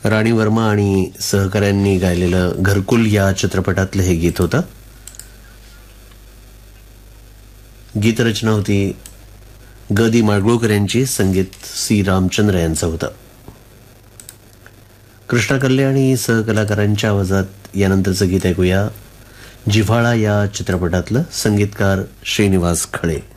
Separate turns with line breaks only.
राणी वर्मा आणि सहकाऱ्यांनी गायलेलं घरकुल या चित्रपटातलं हे गीत होतं. गीतरचना होती ग दी माडगुळकर यांची, संगीत सी रामचंद्र यांचं होतं. कृष्णा कल्ले आणि सहकलाकारांच्या आवाजात यानंतरचं गीत ऐकूया. जिव्हाळा या चित्रपटातलं, संगीतकार श्रीनिवास खळे.